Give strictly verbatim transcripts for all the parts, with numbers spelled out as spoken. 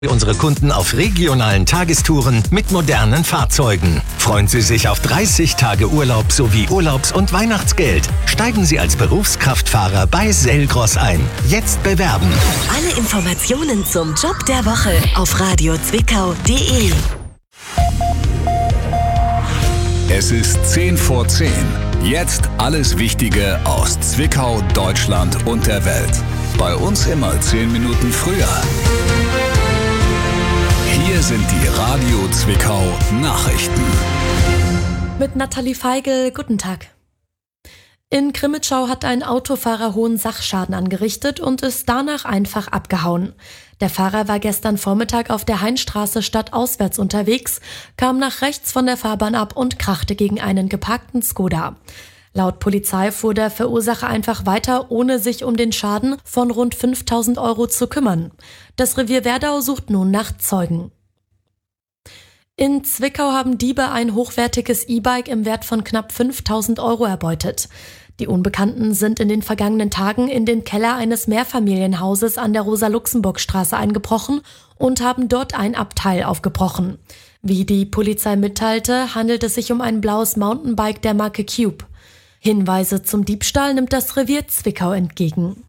Unsere Kunden auf regionalen Tagestouren mit modernen Fahrzeugen. Freuen Sie sich auf dreißig Tage Urlaub sowie Urlaubs- und Weihnachtsgeld. Steigen Sie als Berufskraftfahrer bei Selgros ein. Jetzt bewerben. Alle Informationen zum Job der Woche auf radio zwickau punkt de. Es ist zehn vor zehn. Jetzt alles Wichtige aus Zwickau, Deutschland und der Welt. Bei uns immer zehn Minuten früher. Hier sind die Radio Zwickau Nachrichten. Mit Nathalie Feigl, guten Tag. In Crimmitschau hat ein Autofahrer hohen Sachschaden angerichtet und ist danach einfach abgehauen. Der Fahrer war gestern Vormittag auf der Heinstraße stadtauswärts unterwegs, kam nach rechts von der Fahrbahn ab und krachte gegen einen geparkten Skoda. Laut Polizei fuhr der Verursacher einfach weiter, ohne sich um den Schaden von rund fünftausend Euro zu kümmern. Das Revier Werdau sucht nun nach Zeugen. In Zwickau haben Diebe ein hochwertiges E-Bike im Wert von knapp fünftausend Euro erbeutet. Die Unbekannten sind in den vergangenen Tagen in den Keller eines Mehrfamilienhauses an der Rosa-Luxemburg-Straße eingebrochen und haben dort ein Abteil aufgebrochen. Wie die Polizei mitteilte, handelt es sich um ein blaues Mountainbike der Marke Cube. Hinweise zum Diebstahl nimmt das Revier Zwickau entgegen.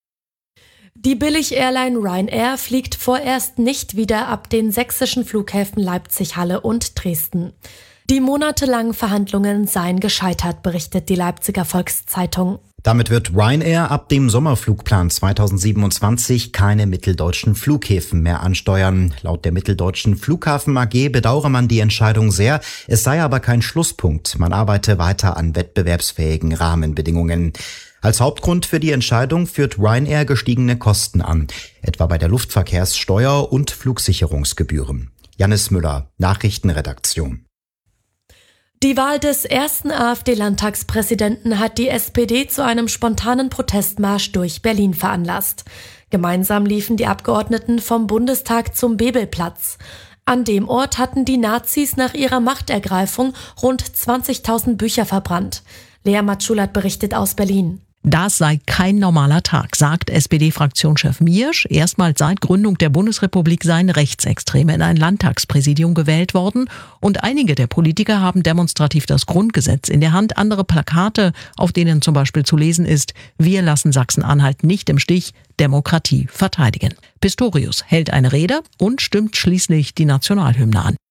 Die Billig-Airline Ryanair fliegt vorerst nicht wieder ab den sächsischen Flughäfen Leipzig, Halle und Dresden. Die monatelangen Verhandlungen seien gescheitert, berichtet die Leipziger Volkszeitung. Damit wird Ryanair ab dem Sommerflugplan zweitausendsiebenundzwanzig keine mitteldeutschen Flughäfen mehr ansteuern. Laut der Mitteldeutschen Flughafen A G bedauere man die Entscheidung sehr. Es sei aber kein Schlusspunkt. Man arbeite weiter an wettbewerbsfähigen Rahmenbedingungen. Als Hauptgrund für die Entscheidung führt Ryanair gestiegene Kosten an, etwa bei der Luftverkehrssteuer und Flugsicherungsgebühren. Jannis Müller, Nachrichtenredaktion. Die Wahl des ersten AfD-Landtagspräsidenten hat die S P D zu einem spontanen Protestmarsch durch Berlin veranlasst. Gemeinsam liefen die Abgeordneten vom Bundestag zum Bebelplatz. An dem Ort hatten die Nazis nach ihrer Machtergreifung rund zwanzigtausend Bücher verbrannt. Lea Matschulat berichtet aus Berlin. Das sei kein normaler Tag, sagt S P D-Fraktionschef Miersch. Erstmals seit Gründung der Bundesrepublik seien Rechtsextreme in ein Landtagspräsidium gewählt worden. Und einige der Politiker haben demonstrativ das Grundgesetz in der Hand, andere Plakate, auf denen zum Beispiel zu lesen ist: Wir lassen Sachsen-Anhalt nicht im Stich, Demokratie verteidigen. Pistorius hält eine Rede und stimmt schließlich die Nationalhymne an.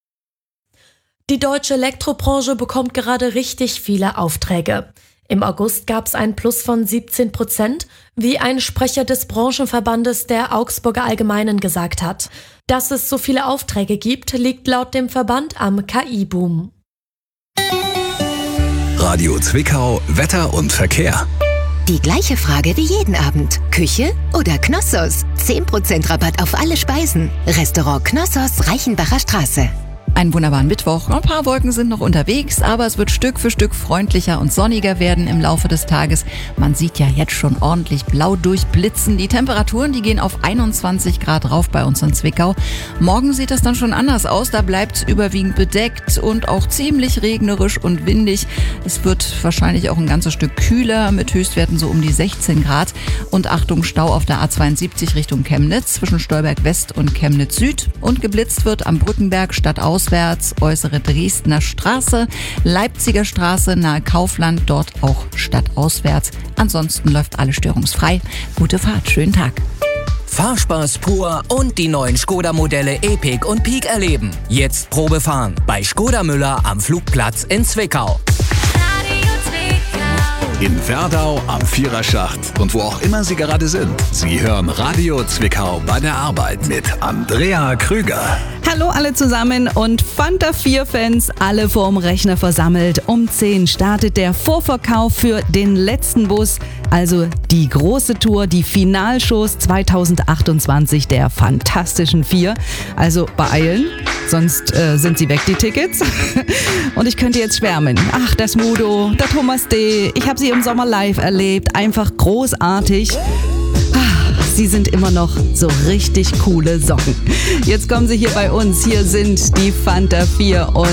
Die deutsche Elektrobranche bekommt gerade richtig viele Aufträge. Im August gab es ein Plus von siebzehn Prozent, wie ein Sprecher des Branchenverbandes der Augsburger Allgemeinen gesagt hat. Dass es so viele Aufträge gibt, liegt laut dem Verband am K I-Boom. Radio Zwickau, Wetter und Verkehr. Die gleiche Frage wie jeden Abend. Küche oder Knossos? zehn Prozent Rabatt auf alle Speisen. Restaurant Knossos, Reichenbacher Straße. Einen wunderbaren Mittwoch. Ein paar Wolken sind noch unterwegs, aber es wird Stück für Stück freundlicher und sonniger werden im Laufe des Tages. Man sieht ja jetzt schon ordentlich blau durchblitzen. Die Temperaturen, die gehen auf einundzwanzig Grad rauf bei uns in Zwickau. Morgen sieht das dann schon anders aus. Da bleibt es überwiegend bedeckt und auch ziemlich regnerisch und windig. Es wird wahrscheinlich auch ein ganzes Stück kühler mit Höchstwerten so um die sechzehn Grad. Und Achtung, Stau auf der A zweiundsiebzig Richtung Chemnitz zwischen Stolberg West und Chemnitz Süd. Und geblitzt wird am Brückenberg stadtaus äußere Dresdner Straße, Leipziger Straße nahe Kaufland, dort auch stadtauswärts. Ansonsten läuft alles störungsfrei. Gute Fahrt, schönen Tag. Fahrspaß pur und die neuen Skoda-Modelle Epiq und Peak erleben. Jetzt Probe fahren bei Skoda Müller am Flugplatz in Zwickau. In Werdau am Viererschacht und wo auch immer Sie gerade sind. Sie hören Radio Zwickau bei der Arbeit mit Andrea Krüger. Hallo alle zusammen und Fanta vier Fans, alle vorm Rechner versammelt. Um zehn startet der Vorverkauf für den letzten Bus, also die große Tour, die Finalshows zweitausendachtundzwanzig der Fantastischen Vier. Also beeilen, sonst äh, sind sie weg, die Tickets. Und ich könnte jetzt schwärmen. Ach, das Mudo, der Thomas D., ich habe sie im Sommer live erlebt, einfach großartig. Sie sind immer noch so richtig coole Socken. Jetzt kommen sie hier bei uns. Hier sind die Fanta vier und